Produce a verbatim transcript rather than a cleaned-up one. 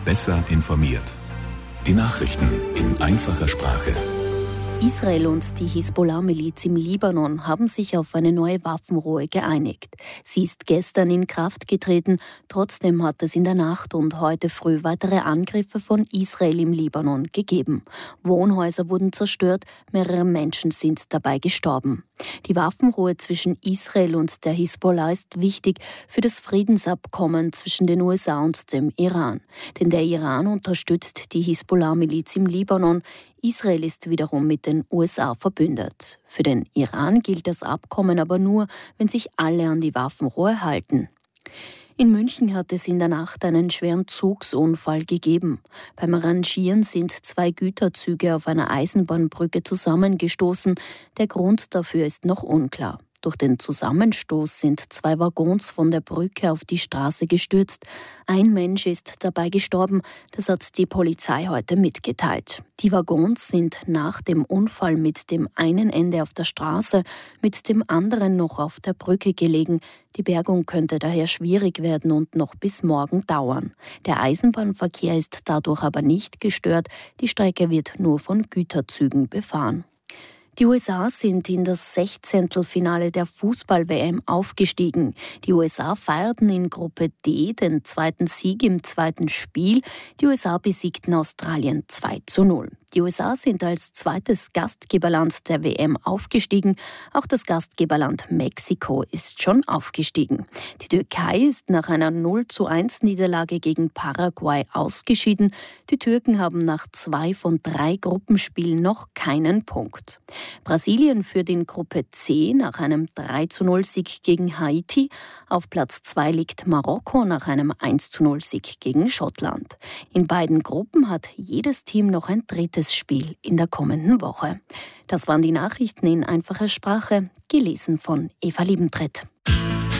besser informiert. Die Nachrichten in einfacher Sprache. Israel und die Hisbollah-Miliz im Libanon haben sich auf eine neue Waffenruhe geeinigt. Sie ist gestern in Kraft getreten, trotzdem hat es in der Nacht und heute früh weitere Angriffe von Israel im Libanon gegeben. Wohnhäuser wurden zerstört, mehrere Menschen sind dabei gestorben. Die Waffenruhe zwischen Israel und der Hisbollah ist wichtig für das Friedensabkommen zwischen den U S A und dem Iran. Denn der Iran unterstützt die Hisbollah-Miliz im Libanon. Israel ist wiederum mit den U S A verbündet. Für den Iran gilt das Abkommen aber nur, wenn sich alle an die Waffenruhe halten. In München hat es in der Nacht einen schweren Zugsunfall gegeben. Beim Rangieren sind zwei Güterzüge auf einer Eisenbahnbrücke zusammengestoßen. Der Grund dafür ist noch unklar. Durch den Zusammenstoß sind zwei Waggons von der Brücke auf die Straße gestürzt. Ein Mensch ist dabei gestorben, das hat die Polizei heute mitgeteilt. Die Waggons sind nach dem Unfall mit dem einen Ende auf der Straße, mit dem anderen noch auf der Brücke gelegen. Die Bergung könnte daher schwierig werden und noch bis morgen dauern. Der Eisenbahnverkehr ist dadurch aber nicht gestört. Die Strecke wird nur von Güterzügen befahren. Die U S A sind in das Sechzehntelfinale der Fußball-W M aufgestiegen. Die U S A feierten in Gruppe D den zweiten Sieg im zweiten Spiel. Die U S A besiegten Australien zwei zu null. Die U S A sind als zweites Gastgeberland der W M aufgestiegen. Auch das Gastgeberland Mexiko ist schon aufgestiegen. Die Türkei ist nach einer null zu eins Niederlage gegen Paraguay ausgeschieden. Die Türken haben nach zwei von drei Gruppenspielen noch keinen Punkt. Brasilien führt in Gruppe C nach einem drei zu null Sieg gegen Haiti. Auf Platz zwei liegt Marokko nach einem eins zu null Sieg gegen Schottland. In beiden Gruppen hat jedes Team noch ein drittes Spiel in der kommenden Woche. Das waren die Nachrichten in einfacher Sprache, gelesen von Eva Liebentritt.